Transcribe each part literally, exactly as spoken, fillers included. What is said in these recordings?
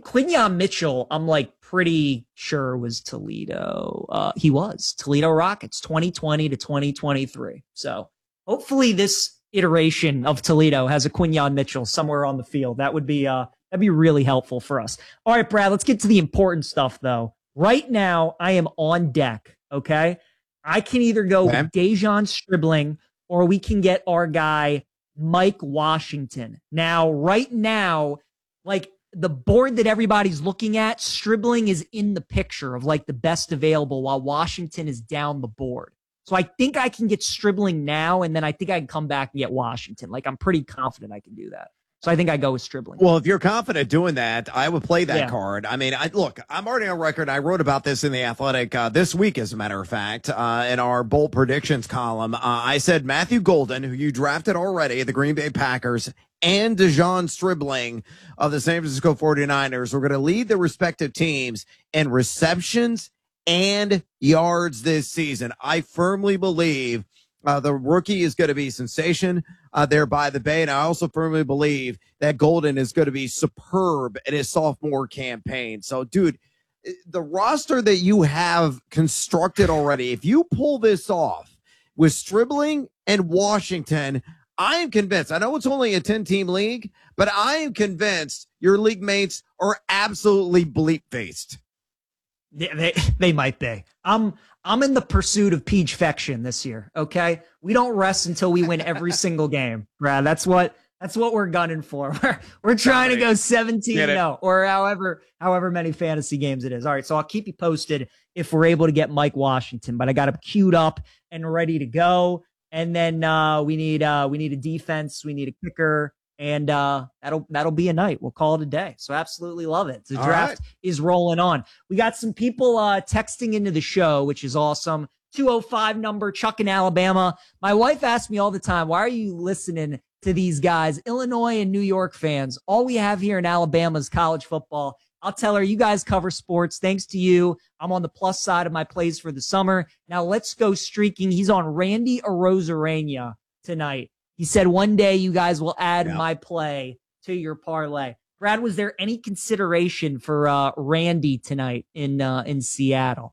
Quinyon Mitchell, I'm like pretty sure was Toledo. Uh, he was Toledo Rockets twenty twenty to twenty twenty-three. So hopefully this iteration of Toledo has a Quinyon Mitchell somewhere on the field. That would be uh that'd be really helpful for us. All right, Brad, let's get to the important stuff though. Right now, I am on deck. Okay, I can either go okay. with Dejan Stribling or we can get our guy Mike Washington. Now, right now, like the board that everybody's looking at, Stribling is in the picture of like the best available while Washington is down the board. So I think I can get Stribling now, and then I think I can come back and get Washington. Like I'm pretty confident I can do that. So I think I go with Stribling. Well, if you're confident doing that, I would play that yeah. card. I mean, I, look, I'm already on record. I wrote about this in The Athletic uh, this week, as a matter of fact, uh, in our bold predictions column. Uh, I said Matthew Golden, who you drafted already, the Green Bay Packers, and Dejan Stribling of the San Francisco forty-niners were going to lead their respective teams in receptions and yards this season. I firmly believe uh, the rookie is going to be sensation uh, there by the Bay, and I also firmly believe that Golden is going to be superb in his sophomore campaign. So, dude, the roster that you have constructed already, if you pull this off with Stribling and Washington, I am convinced. I know it's only a ten-team league, but I am convinced your league mates are absolutely bleep-faced. They, they, they might be. I'm I'm in the pursuit of Peach-fection this year. Okay, we don't rest until we win every single game, Brad. That's what that's what we're gunning for. We're we're trying to go seventeen and oh, or however however many fantasy games it is. All right, so I'll keep you posted if we're able to get Mike Washington, but I got him queued up and ready to go. And then uh, we need uh, we need a defense, we need a kicker. And uh, that'll that'll be a night. We'll call it a day. So absolutely love it. The draft right. is rolling on. We got some people uh, texting into the show, which is awesome. two oh five number, Chuck in Alabama. My wife asks me all the time, why are you listening to these guys? Illinois and New York fans. All we have here in Alabama is college football. I'll tell her, you guys cover sports. Thanks to you, I'm on the plus side of my plays for the summer. Now let's go streaking. He's on Randy Arozarena tonight. He said, one day you guys will add yeah. my play to your parlay. Brad, was there any consideration for uh, Randy tonight in uh, in Seattle?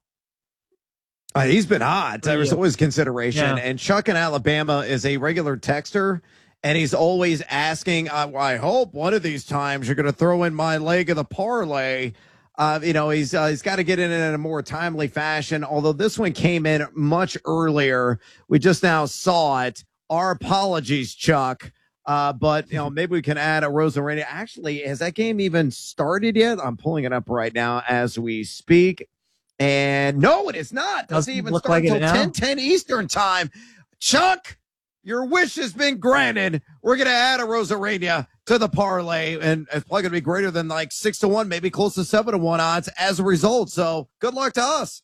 Uh, he's been hot. There's always consideration. Yeah. And Chuck in Alabama is a regular texter, and he's always asking, uh, well, I hope one of these times you're going to throw in my leg of the parlay. Uh, you know, he's uh, he's got to get in in a more timely fashion, although this one came in much earlier. We just now saw it. Our apologies, Chuck. Uh, but, you know, maybe we can add a Rosarena. Actually, has that game even started yet? I'm pulling it up right now as we speak. And no, it is not. Doesn't, Doesn't even start like until ten ten Eastern time. Chuck, your wish has been granted. We're going to add a Rosarena to the parlay, and it's probably going to be greater than like six to one, maybe close to seven to one odds as a result. So good luck to us.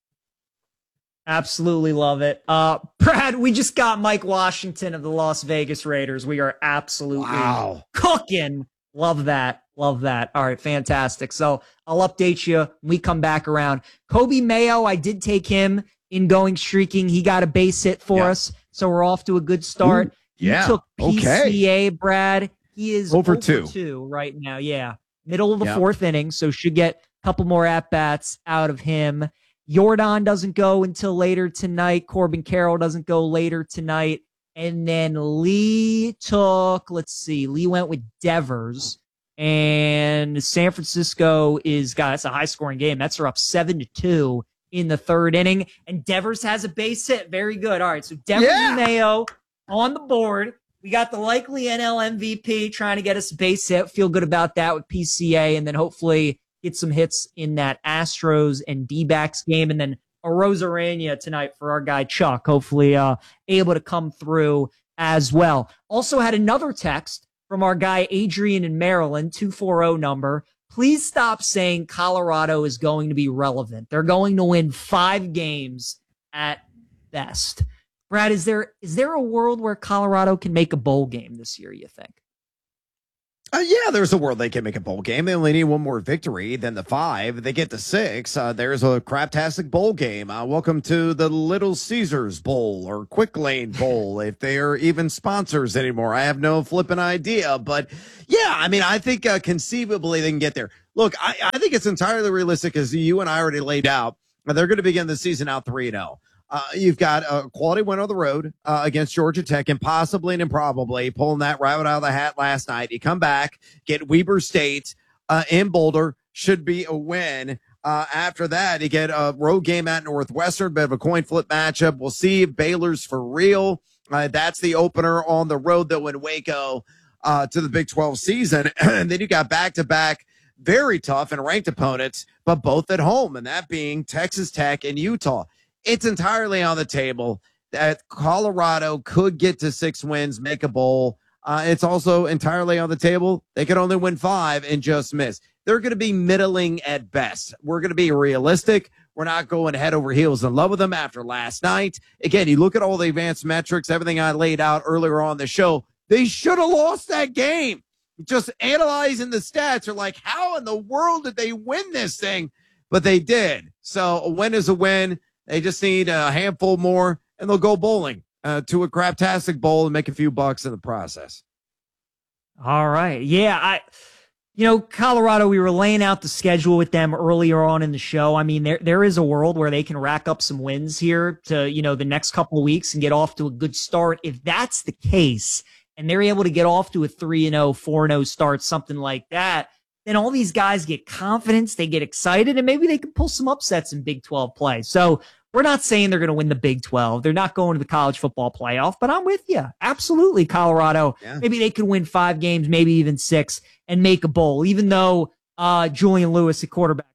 Absolutely love it. Uh, Brad, we just got Mike Washington of the Las Vegas Raiders. We are absolutely wow. cooking. Love that. Love that. All right, fantastic. So I'll update you when we come back around. Kobe Mayo, I did take him in going streaking. He got a base hit for yeah. us, so we're off to a good start. Ooh, yeah. He took P C A, okay. Brad. He is over, over two. two right now. Yeah, middle of the yep. fourth inning, so should get a couple more at-bats out of him. Jordan doesn't go until later tonight. Corbin Carroll doesn't go later tonight. And then Lee took, let's see, Lee went with Devers. And San Francisco is, got, it's a high-scoring game. Mets are up seven to two in the third inning. And Devers has a base hit. Very good. All right, so Devers yeah. and Mayo on the board. We got the likely N L M V P trying to get us a base hit. Feel good about that with P C A. And then hopefully get some hits in that Astros and D-backs game. And then a Rosarena tonight for our guy Chuck, hopefully uh, able to come through as well. Also had another text from our guy Adrian in Maryland, two four zero number. Please stop saying Colorado is going to be relevant. They're going to win five games at best. Brad, is there is there a world where Colorado can make a bowl game this year, you think? Uh, yeah, there's a world they can make a bowl game. They only need one more victory than the five. They get to six. Uh, there's a craptastic bowl game. Uh, welcome to the Little Caesars Bowl or Quick Lane Bowl, if they are even sponsors anymore. I have no flipping idea. But yeah, I mean, I think uh, conceivably they can get there. Look, I, I think it's entirely realistic, as you and I already laid out. They're going to begin the season out three and oh. Uh, you've got a quality win on the road uh, against Georgia Tech, and possibly and improbably pulling that rabbit out of the hat last night. You come back, get Weber State uh, in Boulder, should be a win. Uh, after that, you get a road game at Northwestern, bit of a coin flip matchup. We'll see if Baylor's for real. Uh, that's the opener on the road, though, in Waco uh, to the Big twelve season. And then you got back-to-back very tough and ranked opponents, but both at home, and that being Texas Tech and Utah. It's entirely on the table that Colorado could get to six wins, make a bowl. Uh, it's also entirely on the table they could only win five and just miss. They're going to be middling at best. We're going to be realistic. We're not going head over heels in love with them after last night. Again, you look at all the advanced metrics, everything I laid out earlier on the show. They should have lost that game. Just analyzing the stats are like, how in the world did they win this thing? But they did. So a win is a win. They just need a handful more, and they'll go bowling uh, to a craptastic bowl and make a few bucks in the process. All right. Yeah, I, you know, Colorado, we were laying out the schedule with them earlier on in the show. I mean, there there is a world where they can rack up some wins here to, you know, the next couple of weeks and get off to a good start. If that's the case, and they're able to get off to a three and oh, four and oh start, something like that, then all these guys get confidence, they get excited, and maybe they can pull some upsets in Big twelve play. So we're not saying they're going to win the Big twelve. They're not going to the college football playoff, but I'm with you. Absolutely, Colorado. Yeah. Maybe they could win five games, maybe even six, and make a bowl, even though uh, Julian Lewis at quarterback